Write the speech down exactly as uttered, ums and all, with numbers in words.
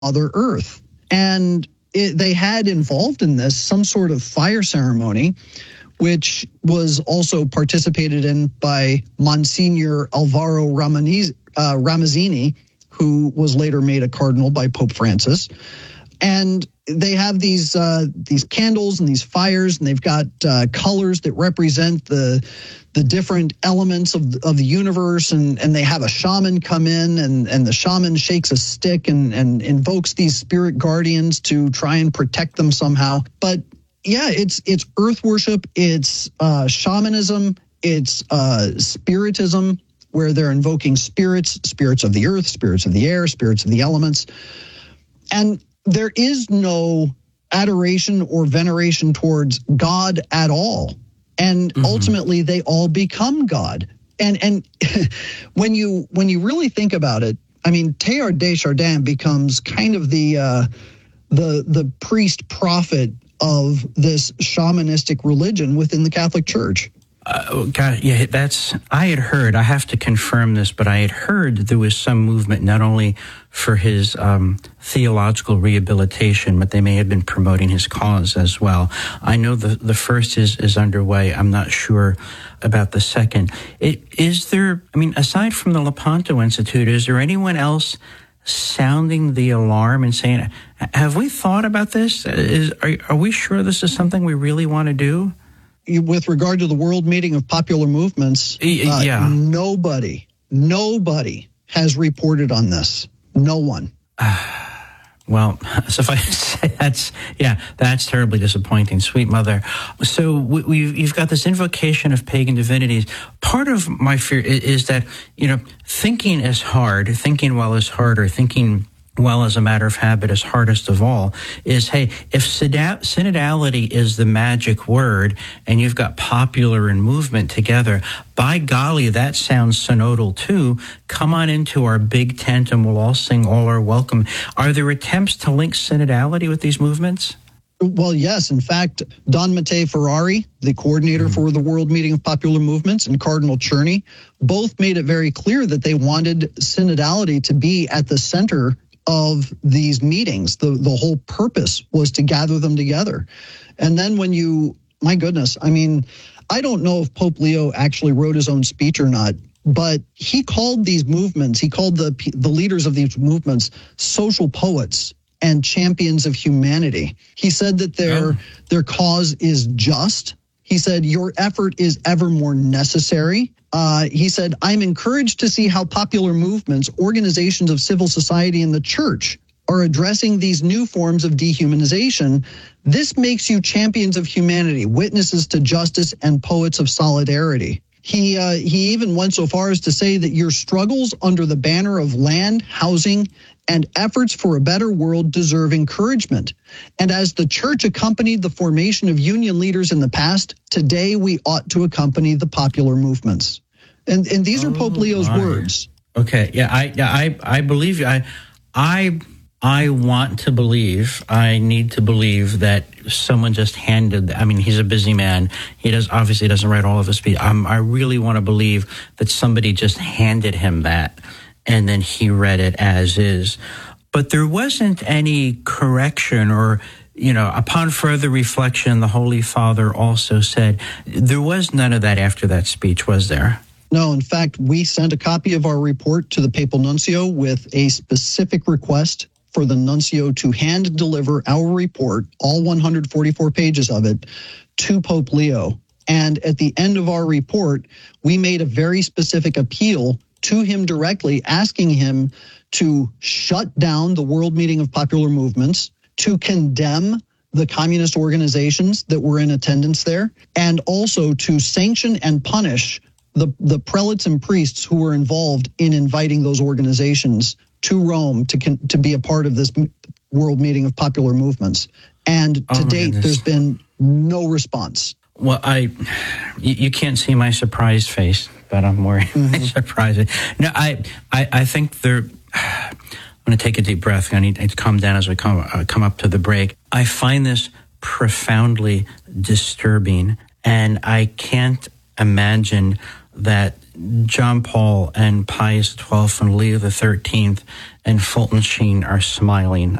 Mother Earth. And it, they had involved in this some sort of fire ceremony, which was also participated in by Monsignor Alvaro Ramaniz, uh, Ramazzini, who was later made a cardinal by Pope Francis. And they have these uh, these candles and these fires, and they've got uh, colors that represent the the different elements of of the universe. And, and they have a shaman come in, and, and the shaman shakes a stick and, and invokes these spirit guardians to try and protect them somehow. But yeah, it's it's earth worship, it's uh, shamanism, it's uh, spiritism, where they're invoking spirits, spirits of the earth, spirits of the air, spirits of the elements. And there is no adoration or veneration towards God at all. And mm-hmm. ultimately, they all become God. And and when you when you really think about it, I mean, Teilhard de Chardin becomes kind of the uh, the the priest prophet of this shamanistic religion within the Catholic Church. Uh, God, yeah, that's, I had heard, I have to confirm this, but I had heard there was some movement not only for his um, theological rehabilitation, but they may have been promoting his cause as well. I know the, the first is, is underway. I'm not sure about the second. It, is there, I mean, aside from the Lepanto Institute, is there anyone else sounding the alarm and saying, have we thought about this? Is, are, are we sure this is something we really want to do? With regard to the World Meeting of Popular Movements, uh, yeah. nobody, nobody has reported on this. No one. Uh, well, so if I say that's, yeah, that's terribly disappointing, sweet mother. So we, we've, you've got this invocation of pagan divinities. Part of my fear is, is that, you know, thinking is hard, thinking well is harder, thinking well, as a matter of habit, is hardest of all, is, hey, if synodality is the magic word and you've got popular and movement together, by golly, that sounds synodal too. Come on into our big tent and we'll all sing all are welcome. Are there attempts to link synodality with these movements? Well, yes. In fact, Don Mattei Ferrari, the coordinator mm-hmm. for the World Meeting of Popular Movements, and Cardinal Czerny, both made it very clear that they wanted synodality to be at the center of these meetings. The the whole purpose was to gather them together. And then when you, my goodness, I mean, I don't know if Pope Leo actually wrote his own speech or not, but he called these movements, he called the the leaders of these movements social poets and champions of humanity. He said that their oh. their cause is just. He said, your effort is ever more necessary. Uh, he said, I'm encouraged to see how popular movements, organizations of civil society, and the church are addressing these new forms of dehumanization. This makes you champions of humanity, witnesses to justice, and poets of solidarity. He uh, he even went so far as to say that your struggles under the banner of land, housing, and efforts for a better world deserve encouragement. And as the church accompanied the formation of union leaders in the past, today we ought to accompany the popular movements. And and these oh, are Pope Leo's my. words. Okay, yeah, I yeah, I I believe you. I I I want to believe, I need to believe that someone just handed, I mean, he's a busy man. He does obviously doesn't write all of his speech. I'm, I really want to believe that somebody just handed him that and then he read it as is. But there wasn't any correction or, you know, upon further reflection, the Holy Father also said, there was none of that after that speech, was there? No, in fact, we sent a copy of our report to the Papal Nuncio with a specific request for the nuncio to hand deliver our report, all one hundred forty-four pages of it, to Pope Leo. And at the end of our report, we made a very specific appeal to him directly, asking him to shut down the World Meeting of Popular Movements, to condemn the communist organizations that were in attendance there, and also to sanction and punish the, the prelates and priests who were involved in inviting those organizations to Rome to to be a part of this World Meeting of Popular Movements. And to oh date, goodness. there's been no response. Well, I, you, you can't see my surprised face, but I'm worried. Mm-hmm. surprised. No, I, I, I think there. I'm going to take a deep breath. I need to calm down as we come uh, come up to the break. I find this profoundly disturbing, and I can't imagine that John Paul and Pius the twelfth and Leo the thirteenth and Fulton Sheen are smiling.